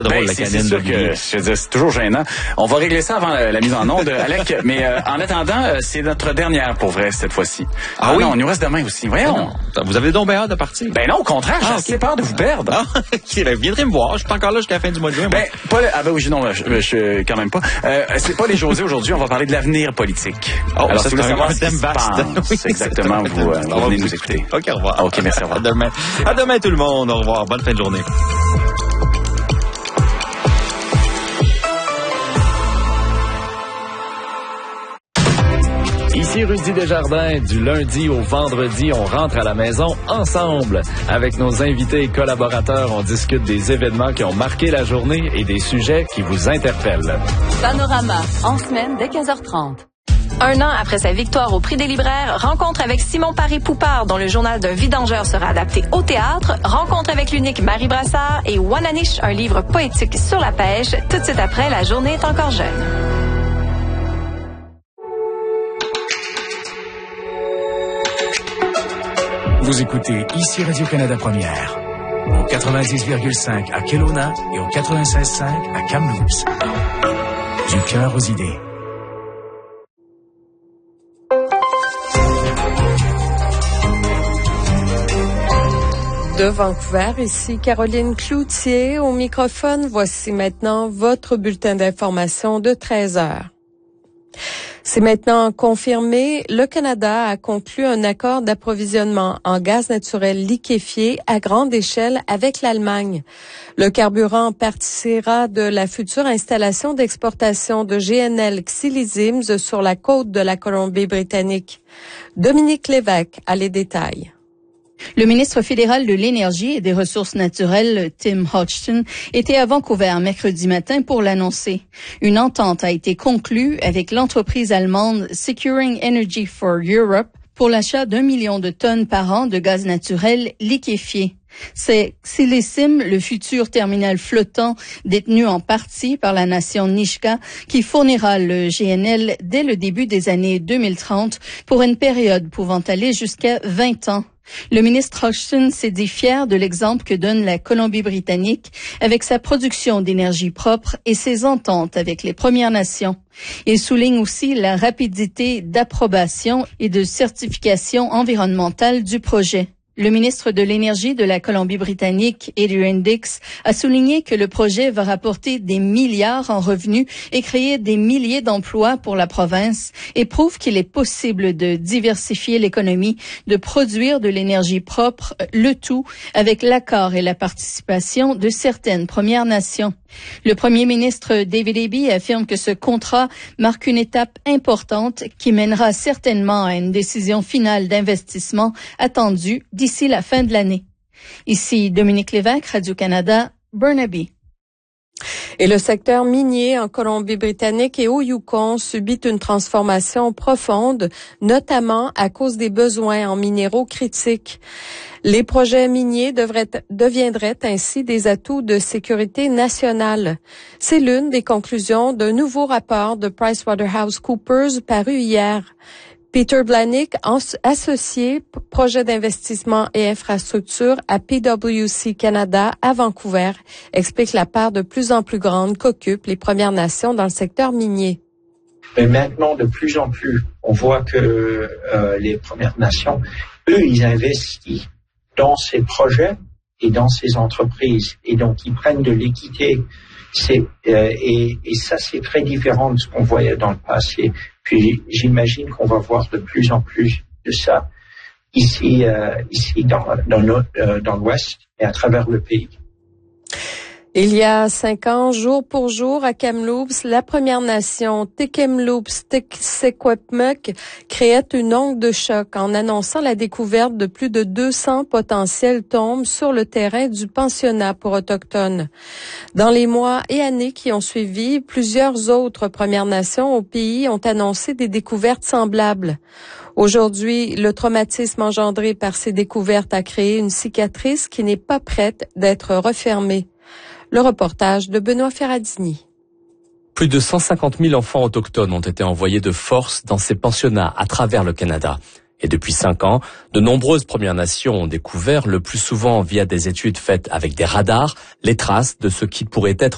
C'est sûr que c'est toujours gênant. On va régler ça avant la mise en onde, Alec. Mais en attendant, c'est notre dernière pour vrai cette fois-ci. Ah oui? Non, on nous reste demain aussi. Voyons. Vous avez donc bien hâte de partir? Ben non, au contraire, j'ai assez peur de vous perdre. Viendrez me voir. Je suis encore là jusqu'à la fin du mois de juin. Je quand même pas. C'est pas les José aujourd'hui. On va parler de l'avenir politique. Alors, si vous voulez savoir ce qui se passe, oui, exactement, vous venez nous écouter. OK, au revoir. OK, merci, au revoir. À demain tout le monde. Au revoir. Bonne fin de journée. Ici Rudy Desjardins, du lundi au vendredi, on rentre à la maison ensemble. Avec nos invités et collaborateurs, on discute des événements qui ont marqué la journée et des sujets qui vous interpellent. Panorama, en semaine dès 15h30. Un an après sa victoire au Prix des libraires, rencontre avec Simon Paré-Poupard, dont le journal d'un vidangeur sera adapté au théâtre, rencontre avec l'unique Marie Brassard et Wananiche, un livre poétique sur la pêche, tout de suite après La journée est encore jeune. Vous écoutez ici Radio-Canada Première, au 90,5 à Kelowna et au 96,5 à Kamloops. Du cœur aux idées. De Vancouver, ici Caroline Cloutier au microphone. Voici maintenant votre bulletin d'information de 13 heures. C'est maintenant confirmé, le Canada a conclu un accord d'approvisionnement en gaz naturel liquéfié à grande échelle avec l'Allemagne. Le carburant partira de la future installation d'exportation de GNL Xylizims sur la côte de la Colombie-Britannique. Dominique Lévesque a les détails. Le ministre fédéral de l'Énergie et des Ressources naturelles, Tim Hodgson, était à Vancouver mercredi matin pour l'annoncer. Une entente a été conclue avec l'entreprise allemande Securing Energy for Europe pour l'achat d'1 million de tonnes par an de gaz naturel liquéfié. C'est Xylisim, le futur terminal flottant détenu en partie par la nation Nishka, qui fournira le GNL dès le début des années 2030 pour une période pouvant aller jusqu'à 20 ans. Le ministre Hodgson s'est dit fier de l'exemple que donne la Colombie-Britannique avec sa production d'énergie propre et ses ententes avec les Premières Nations. Il souligne aussi la rapidité d'approbation et de certification environnementale du projet. Le ministre de l'Énergie de la Colombie-Britannique, Adrian Dix, a souligné que le projet va rapporter des milliards en revenus et créer des milliers d'emplois pour la province et prouve qu'il est possible de diversifier l'économie, de produire de l'énergie propre, le tout avec l'accord et la participation de certaines Premières Nations. Le premier ministre David Eby affirme que ce contrat marque une étape importante qui mènera certainement à une décision finale d'investissement attendue d'ici la fin de l'année. Ici Dominique Lévesque, Radio-Canada, Burnaby. Et le secteur minier en Colombie-Britannique et au Yukon subit une transformation profonde, notamment à cause des besoins en minéraux critiques. Les projets miniers deviendraient ainsi des atouts de sécurité nationale. C'est l'une des conclusions d'un nouveau rapport de PricewaterhouseCoopers paru hier. Peter Blahnik, associé projet d'investissement et infrastructure à PwC Canada à Vancouver, explique la part de plus en plus grande qu'occupent les Premières Nations dans le secteur minier. Mais maintenant, de plus en plus, on voit que les Premières Nations, eux, ils investissent dans ces projets et dans ces entreprises. Et donc, ils prennent de l'équité. Et ça, c'est très différent de ce qu'on voyait dans le passé. Puis j'imagine qu'on va voir de plus en plus de ça ici dans l'Ouest et à travers le pays. Il y a 5 ans, jour pour jour, à Kamloops, la Première Nation Tk'emlúps-Tchékouepmuk créait une onde de choc en annonçant la découverte de plus de 200 potentielles tombes sur le terrain du pensionnat pour Autochtones. Dans les mois et années qui ont suivi, plusieurs autres Premières Nations au pays ont annoncé des découvertes semblables. Aujourd'hui, le traumatisme engendré par ces découvertes a créé une cicatrice qui n'est pas prête d'être refermée. Le reportage de Benoît Ferradini. Plus de 150 000 enfants autochtones ont été envoyés de force dans ces pensionnats à travers le Canada. Et depuis 5 ans, de nombreuses Premières Nations ont découvert, le plus souvent via des études faites avec des radars, les traces de ce qui pourrait être